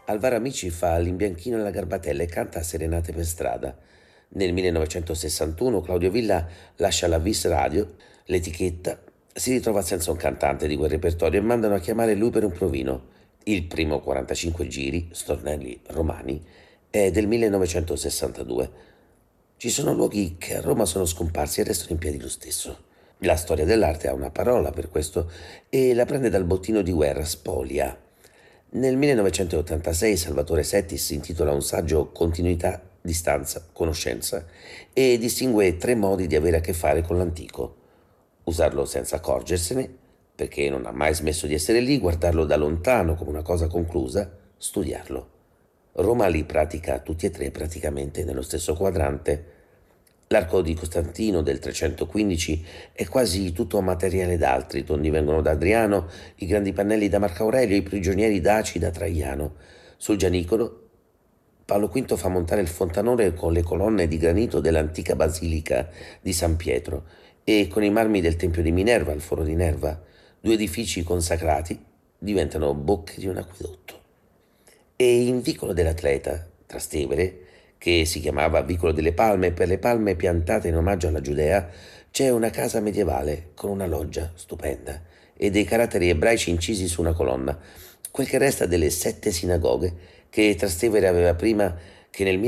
Alvaro Amici fa l'imbianchino alla Garbatella e canta serenate per strada. Nel 1961 Claudio Villa lascia la Vis Radio, l'etichetta, si ritrova senza un cantante di quel repertorio e mandano a chiamare lui per un provino. Il primo 45 giri, stornelli romani, è del 1962. Ci sono luoghi che a Roma sono scomparsi e restano in piedi lo stesso. La storia dell'arte ha una parola per questo e la prende dal bottino di guerra, Spolia. Nel 1986 Salvatore Settis intitola un saggio Continuità, distanza, conoscenza e distingue tre modi di avere a che fare con l'antico. Usarlo senza accorgersene, perché non ha mai smesso di essere lì, guardarlo da lontano come una cosa conclusa, studiarlo. Roma li pratica tutti e tre praticamente nello stesso quadrante. L'arco di Costantino del 315 è quasi tutto materiale d'altri, tondi vengono da Adriano, i grandi pannelli da Marco Aurelio, i prigionieri daci da Traiano. Sul Gianicolo Paolo V fa montare il fontanone con le colonne di granito dell'antica basilica di San Pietro e con i marmi del Tempio di Minerva, il Foro di Nerva. Due edifici consacrati diventano bocche di un acquedotto. E in Vicolo dell'Atleta, Trastevere, che si chiamava Vicolo delle Palme per le palme piantate in omaggio alla Giudea, c'è una casa medievale con una loggia stupenda e dei caratteri ebraici incisi su una colonna, quel che resta delle 7 sinagoghe che Trastevere aveva prima che nel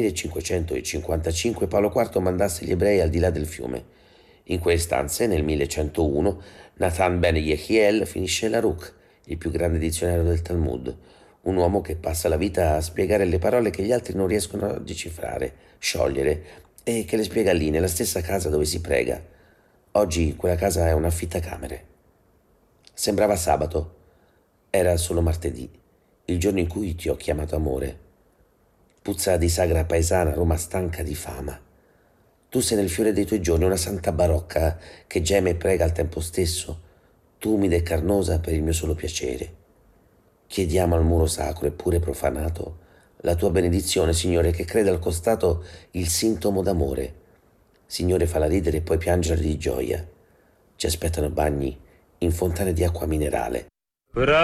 1555 Paolo IV mandasse gli ebrei al di là del fiume. In quelle stanze, nel 1101, Nathan ben Yehiel finisce la Ruch, il più grande dizionario del Talmud, un uomo che passa la vita a spiegare le parole che gli altri non riescono a decifrare, sciogliere, e che le spiega lì, nella stessa casa dove si prega. Oggi quella casa è un affittacamere. Sembrava sabato, era solo martedì, il giorno in cui ti ho chiamato amore. Puzza di sagra paesana, Roma stanca di fama. Tu sei nel fiore dei tuoi giorni, una santa barocca che geme e prega al tempo stesso, tu umida e carnosa per il mio solo piacere. Chiediamo al muro sacro, eppure profanato, la tua benedizione, Signore, che crede al costato il sintomo d'amore. Signore, falla ridere e poi piangere di gioia. Ci aspettano bagni in fontane di acqua minerale.